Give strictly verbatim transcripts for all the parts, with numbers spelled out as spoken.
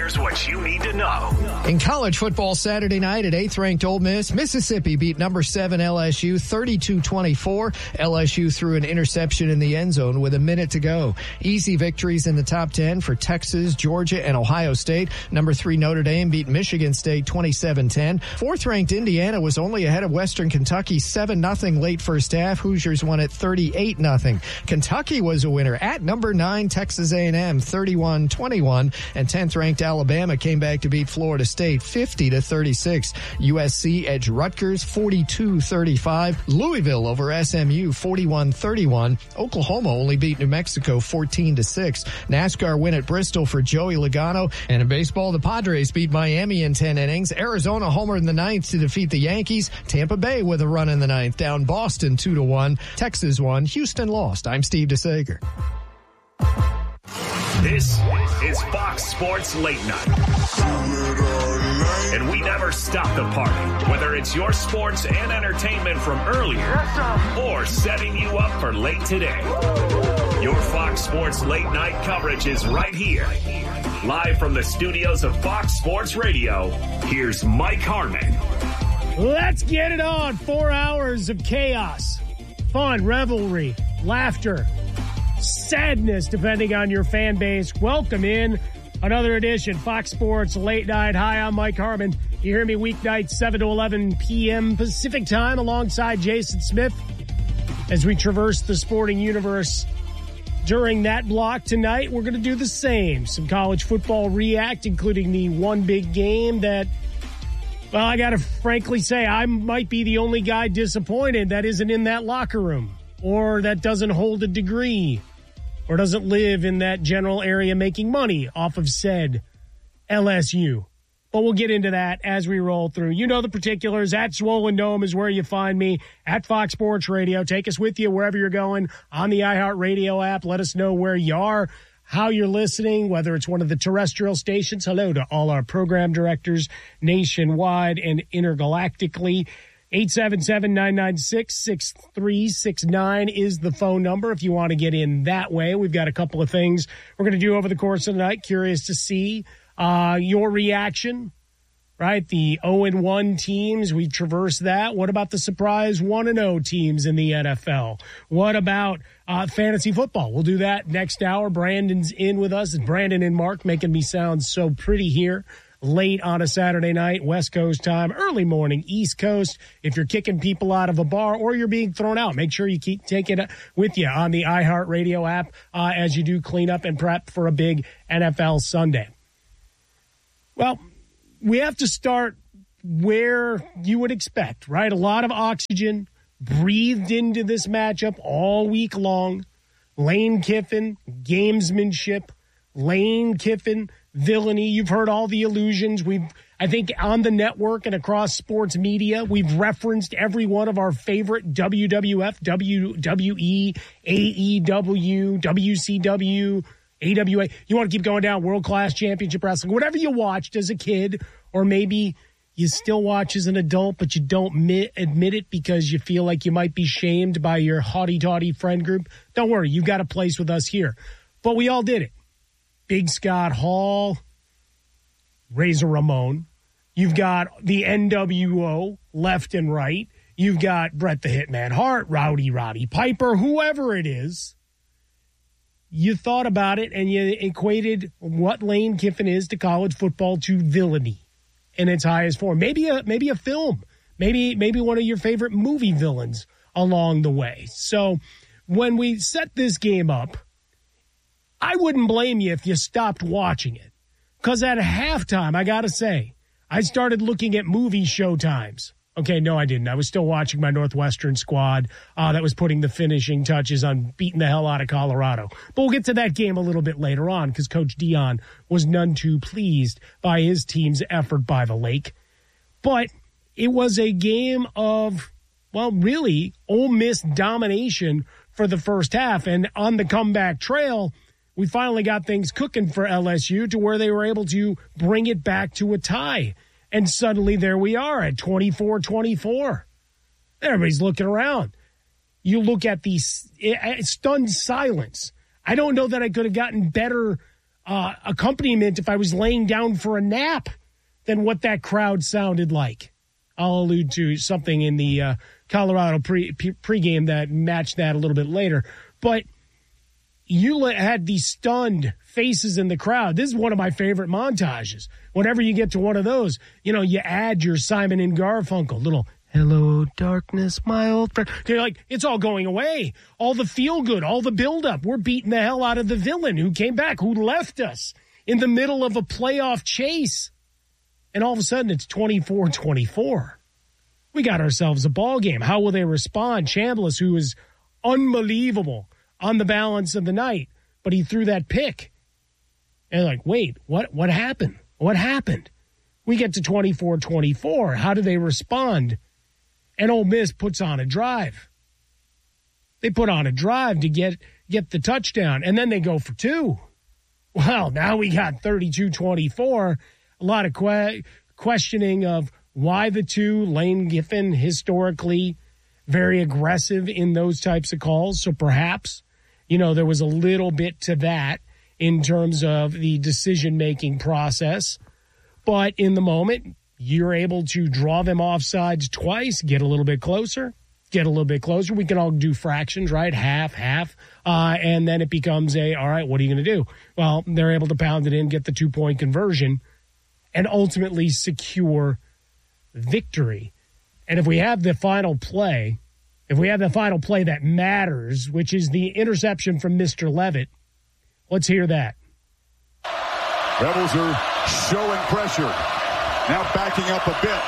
here's what you need to know. In college football Saturday night at eighth-ranked Ole Miss, Mississippi beat number seven L S U thirty-two twenty-four. L S U threw an interception in the end zone with a minute to go. Easy victories in the top ten for Texas, Georgia, and Ohio State. Number three Notre Dame beat Michigan State twenty-seven ten. Fourth-ranked Indiana was only ahead of Western Kentucky seven nothing late first half. Hoosiers won at thirty-eight nothing. Kentucky was a winner at number nine Texas A and M thirty-one twenty-one, and tenth-ranked Alabama came back to beat Florida State fifty to thirty-six. U S C edged Rutgers forty-two thirty-five. Louisville over S M U forty-one thirty-one. Oklahoma only beat New Mexico fourteen to six. NASCAR win at Bristol for Joey Logano. And in baseball, the Padres beat Miami in ten innings. Arizona homered in the ninth to defeat the Yankees. Tampa Bay with a run in the ninth down Boston two to one. Texas won. Houston lost. I'm Steve DeSager. This is Fox Sports Late Night. And we never stop the party, whether it's your sports and entertainment from earlier or setting you up for late today. Your Fox Sports Late Night coverage is right here. Live from the studios of Fox Sports Radio, here's Mike Harmon. Let's get it on. Four hours of chaos, fun, revelry, laughter, sadness, depending on your fan base. Welcome in another edition, Fox Sports Late Night. Hi, I'm Mike Harmon. You hear me weeknights, seven to eleven p.m. Pacific time, alongside Jason Smith as we traverse the sporting universe. During that block tonight, we're going to do the same. Some college football react, including the one big game that, well, I got to frankly say, I might be the only guy disappointed that isn't in that locker room, or that doesn't hold a degree, or doesn't live in that general area making money off of said L S U. But we'll get into that as we roll through. You know the particulars. At Swollen Dome is where you find me. At Fox Sports Radio. Take us with you wherever you're going on the iHeartRadio app. Let us know where you are, how you're listening, whether it's one of the terrestrial stations. Hello to all our program directors nationwide and intergalactically. eight seven seven, nine nine six, six three six nine is the phone number if you want to get in that way. We've got a couple of things we're going to do over the course of the night. Curious to see uh, your reaction, right? The oh and one teams, we traversed that. What about the surprise one and oh teams in the N F L? What about uh, fantasy football? We'll do that next hour. Brandon's in with us. It's Brandon and Mark making me sound so pretty here. Late on a Saturday night, West Coast time, early morning, East Coast. If you're kicking people out of a bar or you're being thrown out, make sure you keep taking it with you on the iHeartRadio app uh, as you do clean up and prep for a big N F L Sunday. Well, we have to start where you would expect, right? A lot of oxygen breathed into this matchup all week long. Lane Kiffin, gamesmanship, Lane Kiffin, villainy. You've heard all the allusions. We've, I think, on the network and across sports media, we've referenced every one of our favorite W W F, W W E, A E W, W C W, A W A. You want to keep going down, World Class Championship Wrestling. Whatever you watched as a kid, or maybe you still watch as an adult, but you don't admit, admit it because you feel like you might be shamed by your haughty-taughty friend group. Don't worry, you've got a place with us here. But we all did it. Big Scott Hall, Razor Ramon. You've got the N W O left and right. You've got Bret the Hitman Hart, Rowdy Roddy Piper, whoever it is. You thought about it and you equated what Lane Kiffin is to college football to villainy in its highest form. Maybe a maybe a film. Maybe maybe one of your favorite movie villains along the way. So when we set this game up, I wouldn't blame you if you stopped watching it. Because at halftime, I got to say, I started looking at movie showtimes. Okay, no, I didn't. I was still watching my Northwestern squad uh, that was putting the finishing touches on beating the hell out of Colorado. But we'll get to that game a little bit later on because Coach Dion was none too pleased by his team's effort by the lake. But it was a game of, well, really, Ole Miss domination for the first half. And on the comeback trail, we finally got things cooking for L S U to where they were able to bring it back to a tie. And suddenly there we are at twenty-four twenty-four. Everybody's looking around. You look at the stunned silence. I don't know that I could have gotten better uh, accompaniment if I was laying down for a nap than what that crowd sounded like. I'll allude to something in the uh, Colorado pre, pre pregame that matched that a little bit later. But you had these stunned faces in the crowd. This is one of my favorite montages. Whenever you get to one of those, you know, you add your Simon and Garfunkel, little "Hello, darkness, my old friend." You're like, it's all going away. All the feel good, all the buildup. We're beating the hell out of the villain who came back, who left us in the middle of a playoff chase. And all of a sudden, it's twenty-four twenty-four. We got ourselves a ball game. How will they respond? Chambliss, who is unbelievable on the balance of the night, but he threw that pick. And like, wait, what? What happened? What happened? We get to twenty-four twenty-four. How do they respond? And Ole Miss puts on a drive. They put on a drive to get get the touchdown, and then they go for two. Well, now we got thirty-two twenty-four. A lot of que- questioning of why the two. Lane Kiffin, historically very aggressive in those types of calls. So perhaps, you know, there was a little bit to that in terms of the decision-making process. But in the moment, you're able to draw them offsides twice, get a little bit closer, get a little bit closer. We can all do fractions, right? Half, half. Uh, and then it becomes a, all right, what are you going to do? Well, they're able to pound it in, get the two-point conversion, and ultimately secure victory. And if we have the final play, if we have the final play that matters, which is the interception from Mister Levitt, let's hear that. Rebels are showing pressure. Now backing up a bit.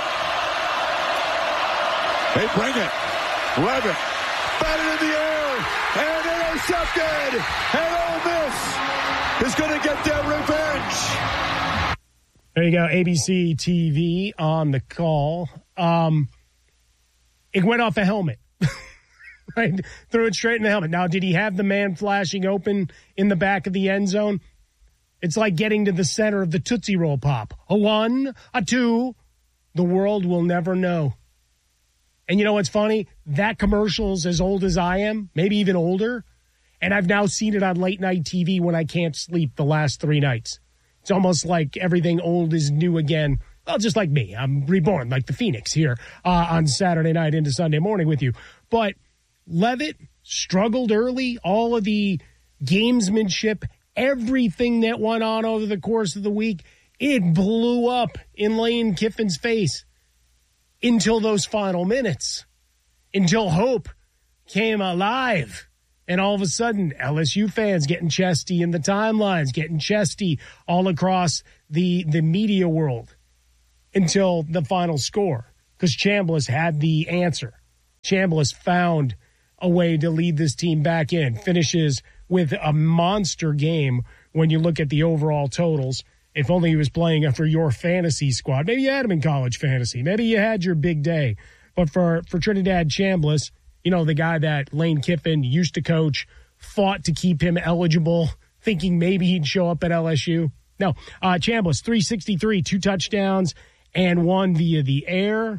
They bring it. Levitt batted in the air and intercepted. And Ole Miss is going to get their revenge. There you go, A B C T V on the call. Um, it went off a helmet. Right? Threw it straight in the helmet. Now, did he have the man flashing open in the back of the end zone? It's like getting to the center of the Tootsie Roll Pop. A one, a two. The world will never know. And you know what's funny? That commercial's as old as I am, maybe even older. And I've now seen it on late night T V when I can't sleep the last three nights. It's almost like everything old is new again. Well, just like me. I'm reborn like the Phoenix here uh, on Saturday night into Sunday morning with you. But Levitt struggled early. All of the gamesmanship, everything that went on over the course of the week, it blew up in Lane Kiffin's face until those final minutes, until hope came alive. And all of a sudden, L S U fans getting chesty in the timelines, getting chesty all across the, the media world until the final score, because Chambliss had the answer. Chambliss found a way to lead this team back in, finishes with a monster game when you look at the overall totals. If only he was playing for your fantasy squad. Maybe you had him in college fantasy. Maybe you had your big day. But for, for Trinidad Chambliss, you know, the guy that Lane Kiffin used to coach, fought to keep him eligible, thinking maybe he'd show up at L S U. No, uh, Chambliss, three sixty-three, two touchdowns, and one via the air.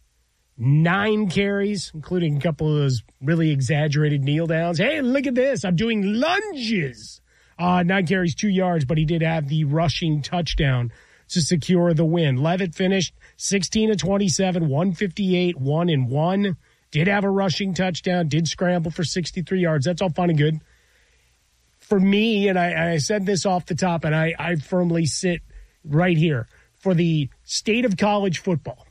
Nine carries, including a couple of those really exaggerated kneel downs. Hey, look at this. I'm doing lunges. Uh, nine carries, two yards, but he did have the rushing touchdown to secure the win. Levitt finished sixteen of twenty-seven, one fifty-eight, one and one. Did have a rushing touchdown, did scramble for sixty-three yards. That's all fun and good. For me, and I, I said this off the top, and I, I firmly sit right here, for the state of college football.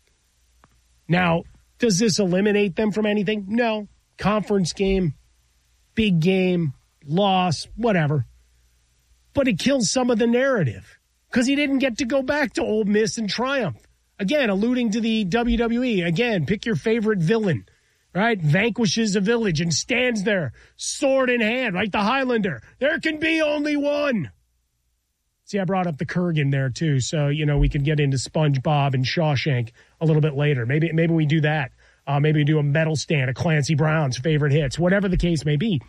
Now, does this eliminate them from anything? No. Conference game, big game, loss, whatever. But it kills some of the narrative because he didn't get to go back to Ole Miss and triumph. Again, alluding to the W W E. Again, pick your favorite villain, right? Vanquishes a village and stands there, sword in hand, like the Highlander. There can be only one. See, I brought up the Kurgan there, too, so, you know, we could get into SpongeBob and Shawshank a little bit later. Maybe maybe we do that. Uh, maybe we do a medal stand of Clancy Brown's favorite hits, whatever the case may be.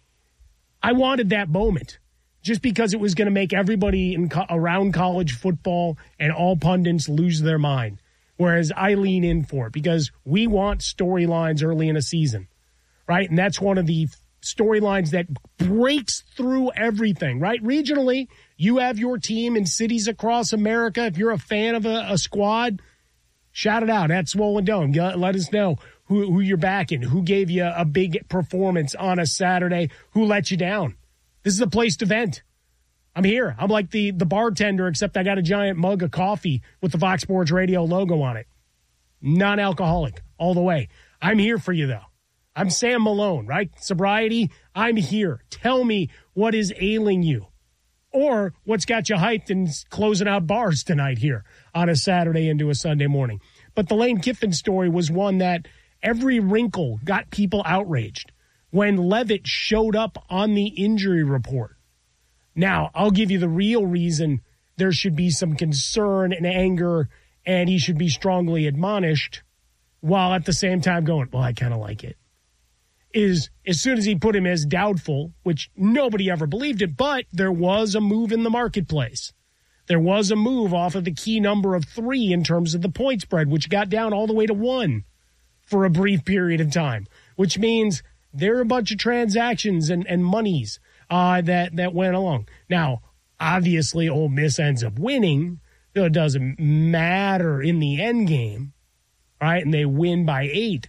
I wanted that moment just because it was going to make everybody in co- around college football and all pundits lose their mind, whereas I lean in for it because we want storylines early in a season, right? And that's one of the storylines that breaks through everything, right? Regionally, you have your team in cities across America. If you're a fan of a, a squad, shout it out at Swollen Dome. Let us know who, who you're backing, who gave you a big performance on a Saturday, who let you down. This is a place to vent. I'm here. I'm like the, the bartender, except I got a giant mug of coffee with the Fox Sports Radio logo on it. Non-alcoholic all the way. I'm here for you, though. I'm Sam Malone, right? Sobriety, I'm here. Tell me what is ailing you or what's got you hyped and closing out bars tonight here on a Saturday into a Sunday morning. But the Lane Kiffin story was one that every wrinkle got people outraged when Leavitt showed up on the injury report. Now, I'll give you the real reason there should be some concern and anger and he should be strongly admonished, while at the same time going, well, I kind of like it, is as soon as he put him as doubtful, which nobody ever believed it, but there was a move in the marketplace. There was a move off of the key number of three in terms of the point spread, which got down all the way to one for a brief period of time, which means there are a bunch of transactions and, and monies uh, that, that went along. Now, obviously, Ole Miss ends up winning. It doesn't matter in the end game, right? And they win by eight.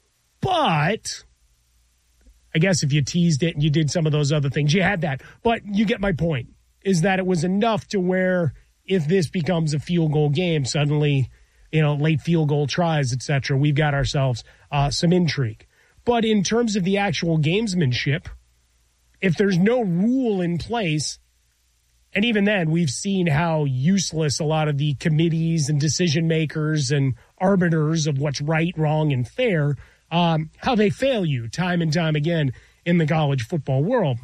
But I guess if you teased it and you did some of those other things, you had that. But you get my point, is that it was enough to where if this becomes a field goal game, suddenly, you know, late field goal tries, et cetera, we've got ourselves uh, some intrigue. But in terms of the actual gamesmanship, if there's no rule in place, and even then, we've seen how useless a lot of the committees and decision makers and arbiters of what's right, wrong, and fair, um, how they fail you time and time again in the college football world.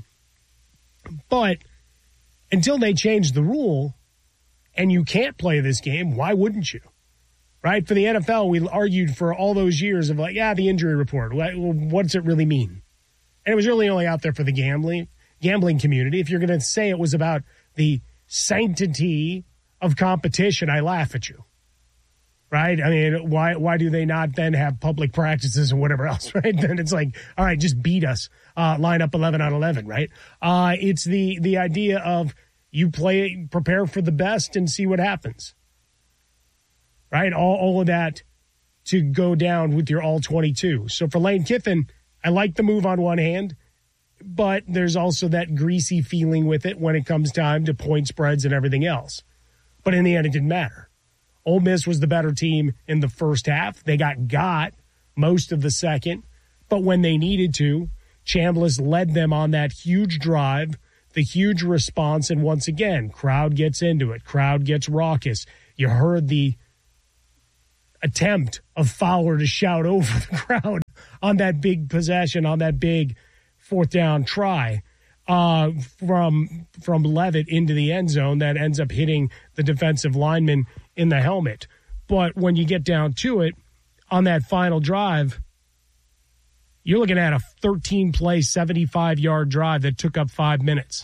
But until they change the rule and you can't play this game, why wouldn't you? Right? For the N F L, we argued for all those years of like, yeah, the injury report. What, what does it really mean? And it was really only out there for the gambling, gambling community. If you're going to say it was about the sanctity of competition, I laugh at you, right? I mean, why why do they not then have public practices or whatever else, right? Then it's like, all right, just beat us, uh, line up eleven on eleven, right? Uh, it's the the idea of you play, prepare for the best and see what happens, right? All, all of that to go down with your all twenty-two. So for Lane Kiffin, I like the move on one hand, but there's also that greasy feeling with it when it comes time to point spreads and everything else. But in the end, it didn't matter. Ole Miss was the better team in the first half. They got got most of the second. But when they needed to, Chambliss led them on that huge drive, the huge response. And once again, crowd gets into it. Crowd gets raucous. You heard the attempt of Fowler to shout over the crowd on that big possession, on that big fourth down try uh, from from Leavitt into the end zone that ends up hitting the defensive lineman in the helmet. But when you get down to it, on that final drive, you're looking at a thirteen-play, seventy-five-yard drive that took up five minutes.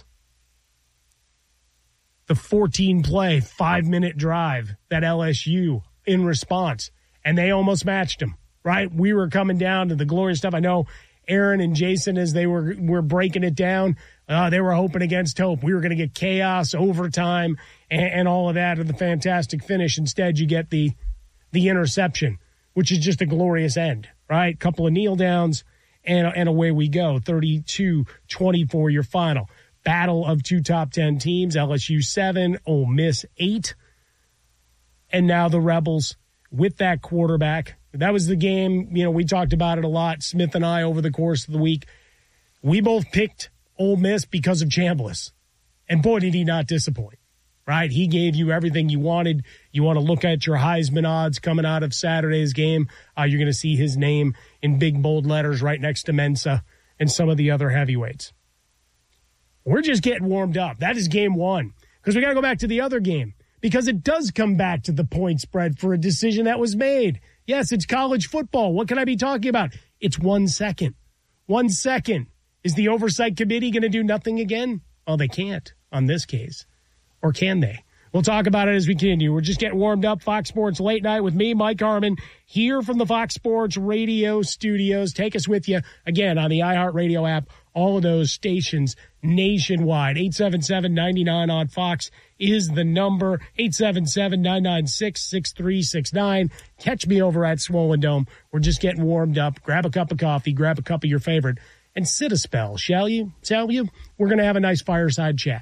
The fourteen-play, five-minute drive that L S U in response, and they almost matched them, right? We were coming down to the glorious stuff. I know Aaron and Jason, as they were were breaking it down, uh, they were hoping against hope. We were going to get chaos, overtime, and, and all of that, and the fantastic finish. Instead, you get the the interception, which is just a glorious end, right? Couple of kneel downs, and, and away we go. thirty-two twenty-four, your final. Battle of two top ten teams, L S U seven, Ole Miss eight. And now the Rebels with that quarterback. That was the game, you know, we talked about it a lot, Smith and I, over the course of the week. We both picked Ole Miss because of Chambliss. And boy, did he not disappoint, right? He gave you everything you wanted. You want to look at your Heisman odds coming out of Saturday's game. Uh, you're going to see his name in big, bold letters right next to Mensa and some of the other heavyweights. We're just getting warmed up. That is game one. Because we got to go back to the other game. Because it does come back to the point spread for a decision that was made. Yes, it's college football. What can I be talking about? It's one second. One second. Is the oversight committee going to do nothing again? Well, they can't on this case. Or can they? We'll talk about it as we continue. We're just getting warmed up. Fox Sports Late Night with me, Mike Harmon, here from the Fox Sports Radio studios. Take us with you, again, on the iHeartRadio app, all of those stations nationwide. eight seven seven, nine nine on Fox is the number. eight seven seven, nine nine six, six three six nine. Catch me over at Swollen Dome. We're just getting warmed up. Grab a cup of coffee, grab a cup of your favorite, and sit a spell, shall you? Shall you? We're going to have a nice fireside chat.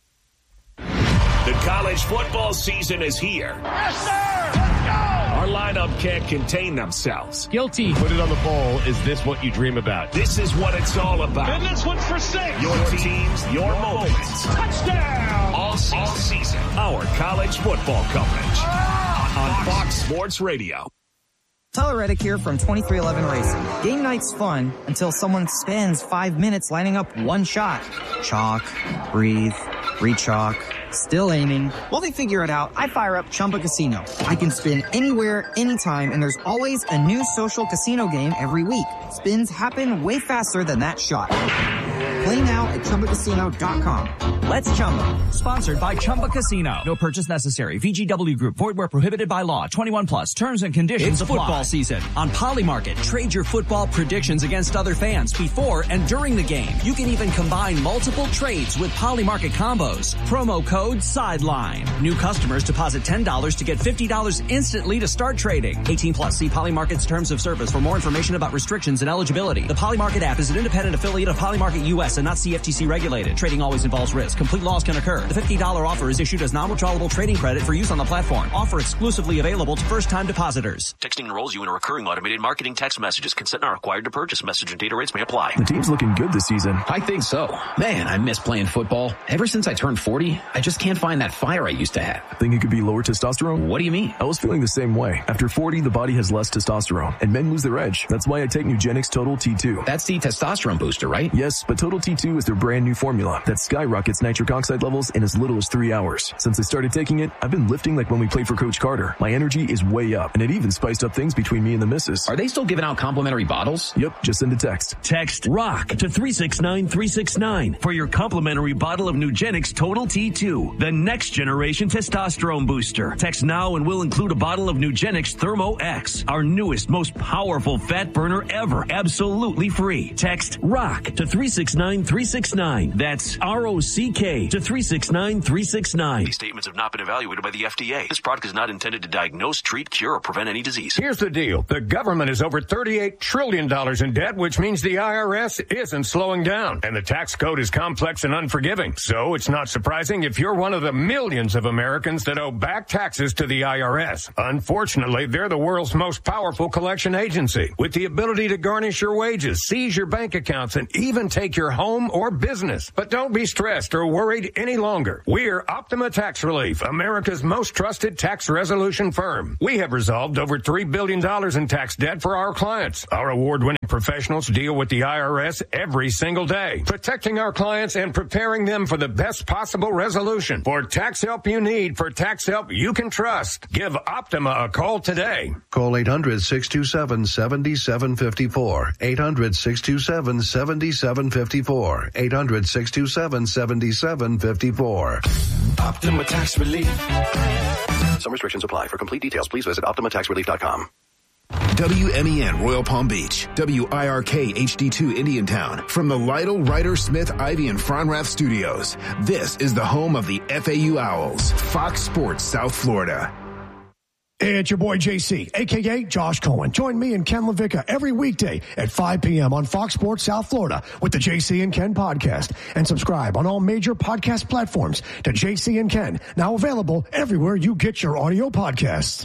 The college football season is here. Yes, sir! Let's go! Our lineup can't contain themselves. Guilty. Put it on the bowl. Is this what you dream about? This is what it's all about. And this one's for six. Your teams, your, your moments. Touchdown! All season. All season. Our college football coverage. Ah, on Fox Sports Radio. Tyler Reddick here from twenty-three eleven Racing. Game night's fun until someone spends five minutes lining up one shot. Chalk, breathe, re-chalk, still aiming. While they figure it out, I fire up Chumba Casino. I can spin anywhere, anytime, and there's always a new social casino game every week. Spins happen way faster than that shot. Play now at Chumba Casino dot com. Let's Chumba. Sponsored by Chumba Casino. No purchase necessary. V G W Group. Void where prohibited by law. twenty-one plus. Terms and conditions apply. It's football season on Polymarket. Trade your football predictions against other fans before and during the game. You can even combine multiple trades with Polymarket combos. Promo code SIDELINE. New customers deposit ten dollars to get fifty dollars instantly to start trading. eighteen plus. See Polymarket's terms of service for more information about restrictions and eligibility. The Polymarket app is an independent affiliate of Polymarket U S and not C F T C regulated. Trading always involves risk. Complete loss can occur. The fifty dollars offer is issued as non-withdrawable trading credit for use on the platform. Offer exclusively available to first-time depositors. Texting enrolls you in a recurring automated marketing text messages. Consent not required to purchase. Message and data rates may apply. The team's looking good this season. I think so. Man, I miss playing football. Ever since I turned forty, I just can't find that fire I used to have. Think it could be lower testosterone? What do you mean? I was feeling the same way. After forty, the body has less testosterone, and men lose their edge. That's why I take Nugenix Total T two. That's the testosterone booster, right? Yes, but Total T two is their brand new formula that skyrockets nitric oxide levels in as little as three hours. Since I started taking it, I've been lifting like when we played for Coach Carter. My energy is way up, and it even spiced up things between me and the missus. Are they still giving out complimentary bottles? Yep, just send a text. Text ROCK to three six nine three six nine for your complimentary bottle of Nugenix Total T two, the next generation testosterone booster. Text now and we'll include a bottle of Nugenix Thermo X, our newest, most powerful fat burner ever, absolutely free. Text ROCK to three six nine three six nine. That's R O C K to three six nine three six nine. These statements have not been evaluated by the F D A. This product is not intended to diagnose, treat, cure, or prevent any disease. Here's the deal. The government is over thirty-eight trillion dollars in debt, which means the I R S isn't slowing down. And the tax code is complex and unforgiving. So it's not surprising if you're one of the millions of Americans that owe back taxes to the I R S. Unfortunately, they're the world's most powerful collection agency, with the ability to garnish your wages, seize your bank accounts, and even take your home or business. But don't be stressed or worried any longer. We're Optima Tax Relief, America's most trusted tax resolution firm. We have resolved over three billion dollars in tax debt for our clients. Our award-winning professionals deal with the I R S every single day, protecting our clients and preparing them for the best possible resolution. For tax help you need, for tax help you can trust, give Optima a call today. Call eight hundred, six two seven, seven seven five four. eight hundred, six two seven, seven seven five four. eight hundred, six two seven, seven seven five four. Optima Tax Relief. Some restrictions apply. For complete details, please visit optima tax relief dot com. W M E N Royal Palm Beach, W I R K H D two Indiantown, from the Lytle, Ryder, Smith, Ivy, and Fronrath studios. This is the home of the F A U Owls, Fox Sports South Florida. Hey, it's your boy J C, a k a. Josh Cohen. Join me and Ken LaVicka every weekday at five p.m. on Fox Sports South Florida with the J C and Ken podcast. And subscribe on all major podcast platforms to J C and Ken, now available everywhere you get your audio podcasts.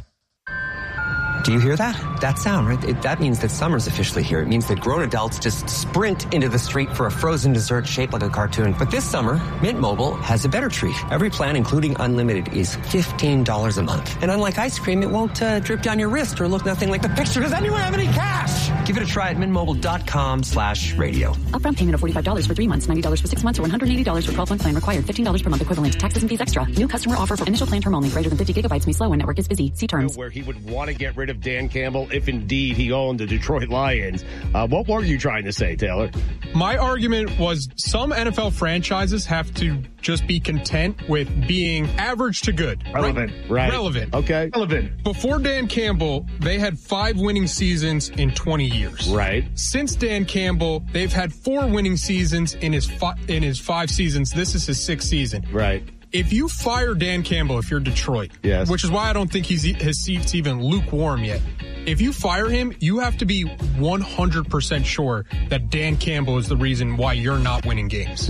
Do you hear that? That sound, right? It, that means that summer's officially here. It means that grown adults just sprint into the street for a frozen dessert shaped like a cartoon. But this summer, Mint Mobile has a better treat. Every plan, including unlimited, is fifteen dollars a month. And unlike ice cream, it won't uh, drip down your wrist or look nothing like the picture. Does anyone have any cash? Give it a try at mintmobile.com slash radio. Upfront payment of forty-five dollars for three months, ninety dollars for six months, or one hundred eighty dollars for twelve-month plan required. fifteen dollars per month equivalent. Taxes and fees extra. New customer offer for initial plan term only. Greater than fifty gigabytes may slow when network is busy. See terms. Where he would want to get rid of of Dan Campbell if indeed he owned the Detroit Lions. Uh, what were you trying to say, Taylor? My argument was some N F L franchises have to just be content with being average to good. Relevant. Right. right. Relevant. Okay. Relevant. Before Dan Campbell, they had five winning seasons in twenty years. Right. Since Dan Campbell, they've had four winning seasons in his fi- in his five seasons. This is his sixth season. Right. If you fire Dan Campbell, if you're Detroit, yes. which is why I don't think he's his seat's even lukewarm yet. If you fire him, you have to be one hundred percent sure that Dan Campbell is the reason why you're not winning games.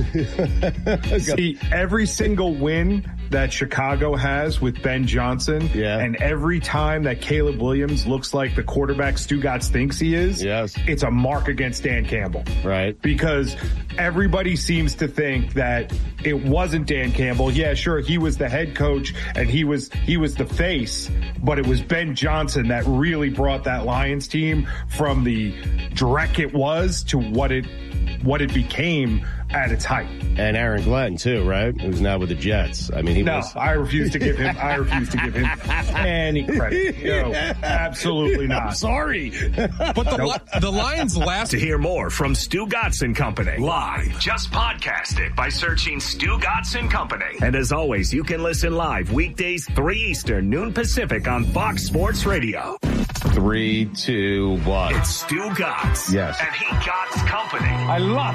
See, every single win that Chicago has with Ben Johnson, yeah. and every time that Caleb Williams looks like the quarterback Stugotz thinks he is, yes. it's a mark against Dan Campbell. Right. Because everybody seems to think that it wasn't Dan Campbell. Yeah, sure, he was the head coach and he was he was the face, but it was Ben Johnson that really brought that Lions team from the dreck it was to what it what it became at its height. And Aaron Glenn too, right? Who's now with the Jets. I mean, he no, was. I refuse to give him. I refuse to give him any credit. No, absolutely not. I'm sorry, but the nope. the Lions last. To hear more from Stugotz and Company live, just podcast it by searching Stugotz and Company. And as always, you can listen live weekdays three Eastern, noon Pacific on Fox Sports Radio. Three, two, one. It's Stugotz. Yes. And he Gotts Company. I love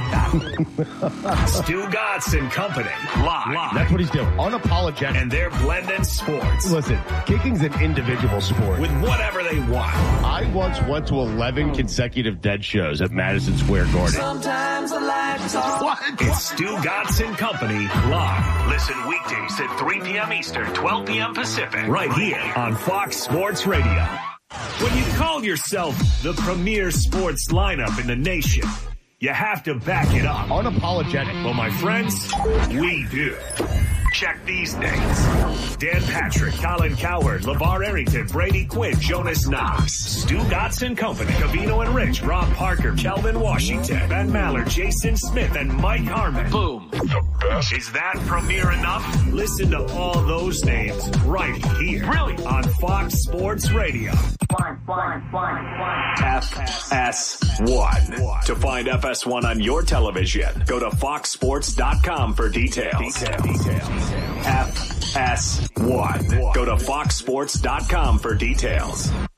that. Stugotz and Company live. live. That's what he's doing. Unapologetic. And they're blending sports. Listen, kicking's an individual sport. With whatever they want. I once went to eleven consecutive dead shows at Madison Square Garden. Sometimes I like to talk. What? It's Stugotz and Company live. Listen weekdays at three p.m. Eastern, twelve p.m. Pacific. Right here on Fox Sports Radio. When you call yourself the premier sports lineup in the nation, you have to back it up. Unapologetic. Well, my friends, we do. Check these names. Dan Patrick, Colin Cowherd, LeVar Arrington, Brady Quinn, Jonas Knox, Stugotz and Company, Covino and Rich, Rob Parker, Kelvin Washington, Ben Maller, Jason Smith, and Mike Harmon. Boom. The best. Is that premier enough? Listen to all those names right here. Really? On Fox Sports Radio. Fine, fine, fine, fine. F S one. To find F S one on your television, go to fox sports dot com for details. Detail, details. F S one. Go to fox sports dot com for details.